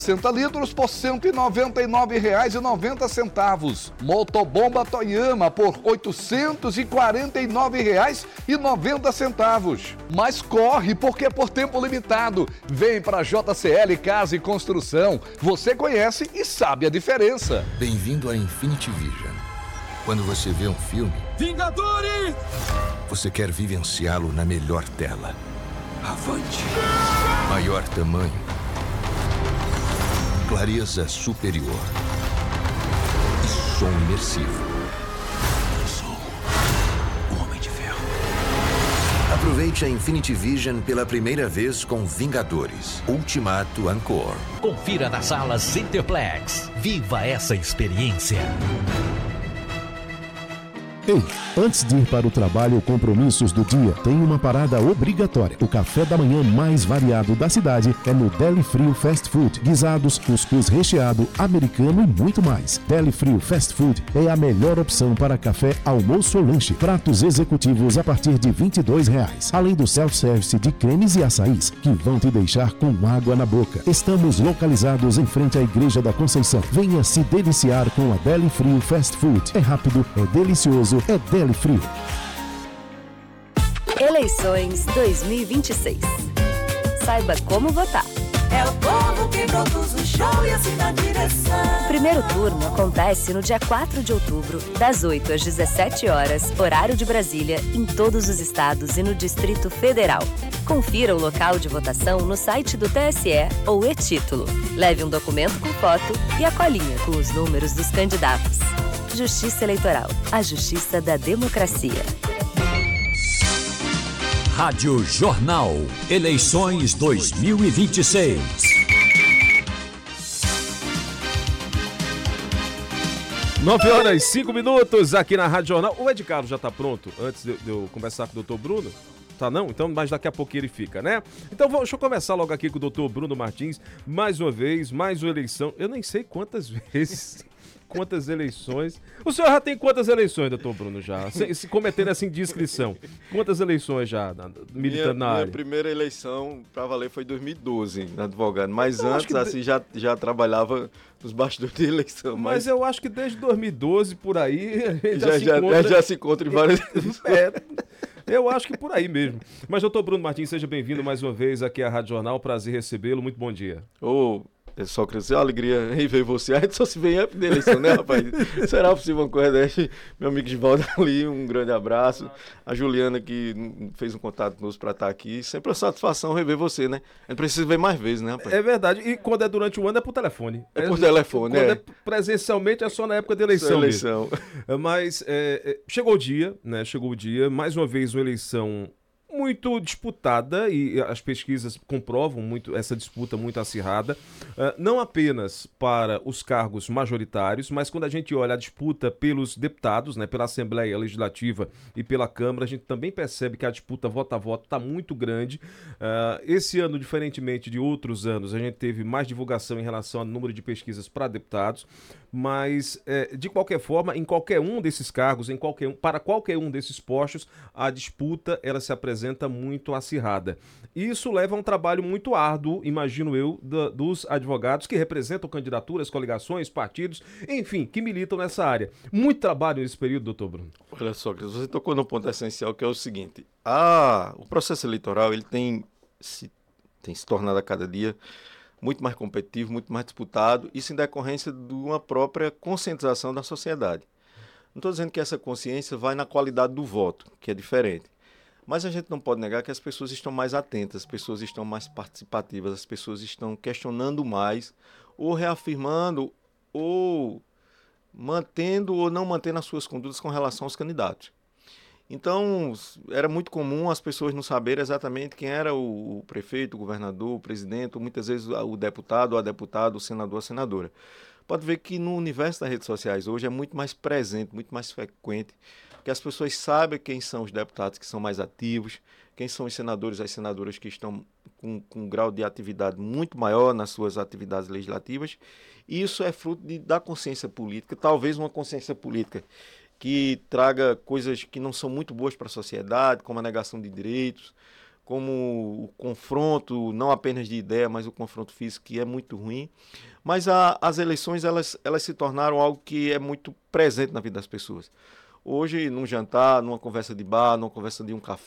60 litros por R$ 199,90. Motobomba Toyama por R$ 849,90. Mas corre, porque é por tempo limitado. Vem para JCL Casa e Construção. Você conhece e sabe a diferença. Bem-vindo a Infinity Vision. Quando você vê um filme... Vingadores! Você quer vivenciá-lo na melhor tela. Avante! Maior tamanho. Clareza superior. E som imersivo. Eu sou o Homem de Ferro. Aproveite a Infinity Vision pela primeira vez com Vingadores Ultimato Encore. Confira nas salas Cineplex. Viva essa experiência. Ei, antes de ir para o trabalho ou compromissos do dia, tem uma parada obrigatória. O café da manhã mais variado da cidade é no Deli Frio Fast Food. Guisados, cuscuz recheado, americano e muito mais. Deli Frio Fast Food é a melhor opção para café, almoço ou lanche. Pratos executivos a partir de R$ 22,00. Além do self-service de cremes e açaís, que vão te deixar com água na boca. Estamos localizados em frente à Igreja da Conceição. Venha se deliciar com a Deli Frio Fast Food. É rápido, é delicioso, é Deli Frio. Eleições 2026. Saiba como votar. É o povo que produz o show e assim na direção. O primeiro turno acontece no dia 4 de outubro, das 8 às 17 horas, horário de Brasília, em todos os estados e no Distrito Federal. Confira o local de votação no site do TSE ou e-título. Leve um documento com foto e a colinha com os números dos candidatos. Justiça Eleitoral, a justiça da democracia. Rádio Jornal. Eleições 2026. 9h05 aqui na Rádio Jornal. O Ed Carlos já está pronto, antes de eu conversar com o doutor Bruno? Tá não? Então, mas daqui a pouquinho ele fica, né? Então, deixa eu conversar logo aqui com o doutor Bruno Martins, mais uma vez, mais uma eleição. Eu nem sei quantas vezes... Quantas eleições? O senhor já tem quantas eleições, doutor Bruno, já? Se cometendo essa indiscrição. Quantas eleições já, militando na área? Minha primeira eleição, pra valer, foi em 2012, advogado. Mas então, antes, assim, já trabalhava nos bastidores de eleição. Mas eu acho que desde 2012, por aí, já se encontra em várias... Eu acho que por aí mesmo. Mas, doutor Bruno Martins, seja bem-vindo mais uma vez aqui à Rádio Jornal. Prazer recebê-lo. Muito bom dia. Só crescer a alegria em ver você. A gente só se vê em época de eleição, né, rapaz? Será possível uma coisa dessa? Meu amigo Givaldo ali, um grande abraço. A Juliana, que fez um contato conosco para estar aqui. Sempre uma satisfação rever você, né? A gente precisa ver mais vezes, né, rapaz? É verdade. E quando é durante o ano, é por telefone. É por telefone, Quando é presencialmente, é só na época de eleição. Eleição. Mas chegou o dia, né? Chegou o dia. Mais uma vez, uma eleição muito disputada, e as pesquisas comprovam muito essa disputa muito acirrada, não apenas para os cargos majoritários, mas quando a gente olha a disputa pelos deputados, né, pela Assembleia Legislativa e pela Câmara, a gente também percebe que a disputa voto a voto está muito grande. Esse ano, diferentemente de outros anos, a gente teve mais divulgação em relação ao número de pesquisas para deputados, mas de qualquer forma, em qualquer um desses cargos, para qualquer um desses postos, a disputa ela se apresenta muito acirrada. Isso leva a um trabalho muito árduo, imagino eu, dos advogados que representam candidaturas, coligações, partidos, enfim, que militam nessa área. Muito trabalho nesse período, doutor Bruno. Olha só, você tocou no ponto essencial, que é o seguinte: o processo eleitoral ele tem se tornado a cada dia muito mais competitivo, muito mais disputado, isso em decorrência de uma própria conscientização da sociedade. Não estou dizendo que essa consciência vai na qualidade do voto, que é diferente. Mas a gente não pode negar que as pessoas estão mais atentas, as pessoas estão mais participativas, as pessoas estão questionando mais, ou reafirmando, ou mantendo ou não mantendo as suas condutas com relação aos candidatos. Então, era muito comum as pessoas não saberem exatamente quem era o prefeito, o governador, o presidente, ou muitas vezes o deputado, a deputada, o senador, a senadora. Pode ver que no universo das redes sociais hoje é muito mais presente, muito mais frequente, que as pessoas sabem quem são os deputados que são mais ativos, quem são os senadores e as senadoras que estão com um grau de atividade muito maior nas suas atividades legislativas. E isso é fruto da consciência política, talvez uma consciência política que traga coisas que não são muito boas para a sociedade, como a negação de direitos, como o confronto, não apenas de ideia, mas o confronto físico, que é muito ruim. Mas as eleições, elas se tornaram algo que é muito presente na vida das pessoas. Hoje, num jantar, numa conversa de bar, numa conversa de um café,